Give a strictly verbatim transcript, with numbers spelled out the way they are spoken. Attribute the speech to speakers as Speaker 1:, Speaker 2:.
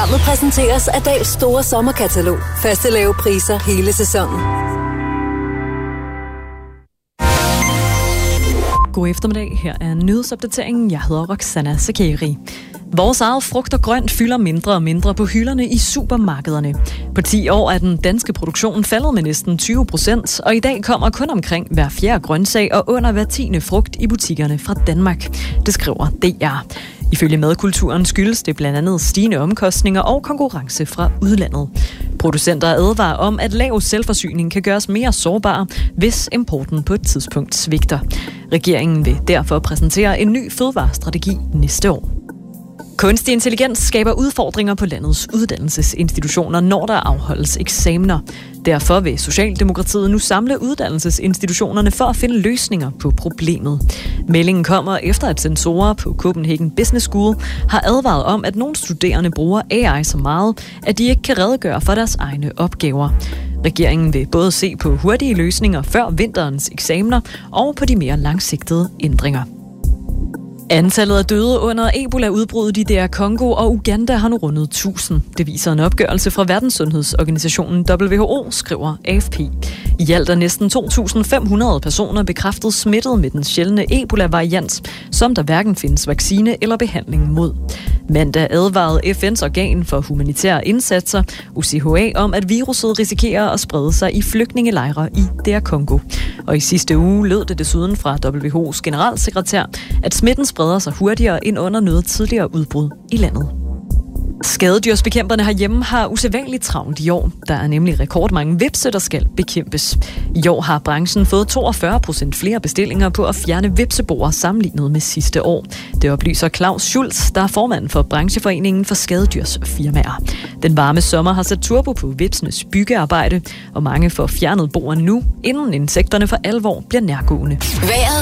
Speaker 1: Programmet præsenteres af Dahls store sommerkatalog. Faste lave priser hele sæsonen.
Speaker 2: God eftermiddag. Her er nyhedsopdateringen. Jeg hedder Roxana Zakeri. Vores eget frugt og grønt fylder mindre og mindre på hylderne i supermarkederne. På ti år er den danske produktion faldet med næsten tyve procent, og i dag kommer kun omkring hver fjerde grøntsag og under hver tiende frugt i butikkerne fra Danmark. Det skriver D R. Ifølge madkulturen skyldes det blandt andet stigende omkostninger og konkurrence fra udlandet. Producenter advarer om, at lav selvforsyning kan gøres mere sårbar, hvis importen på et tidspunkt svigter. Regeringen vil derfor præsentere en ny fødevarestrategi næste år. Kunstig intelligens skaber udfordringer på landets uddannelsesinstitutioner, når der afholdes eksamener. Derfor vil Socialdemokratiet nu samle uddannelsesinstitutionerne for at finde løsninger på problemet. Meldingen kommer efter, at sensorer på Copenhagen Business School har advaret om, at nogle studerende bruger A I så meget, at de ikke kan redegøre for deres egne opgaver. Regeringen vil både se på hurtige løsninger før vinterens eksamener og på de mere langsigtede ændringer. Antallet af døde under Ebola-udbruddet i D R Congo og Uganda har nu rundet tusind. Det viser en opgørelse fra Verdenssundhedsorganisationen W H O, skriver A F P. I alt er næsten to tusind fem hundrede personer bekræftet smittet med den sjældne Ebola-variant, som der hverken findes vaccine eller behandling mod. Mandag advarede F N's organ for humanitære indsatser, U C H A, om at viruset risikerer at sprede sig i flygtningelejre i D R Congo. Og i sidste uge lød det desuden fra W H O's generalsekretær, at smitten spreder sig hurtigere end under noget tidligere udbrud i landet. Skadedyrsbekæmperne herhjemme har usædvanligt travlt i år. Der er nemlig rekordmange hvepse, der skal bekæmpes. I år har branchen fået toogfyrre procent flere bestillinger på at fjerne hvepseboer sammenlignet med sidste år. Det oplyser Claus Schultz, der er formand for brancheforeningen for skadedyrsfirmaer. Den varme sommer har sat turbo på hvepsenes byggearbejde, og mange får fjernet boerne nu, inden insekterne for alvor bliver nærgående.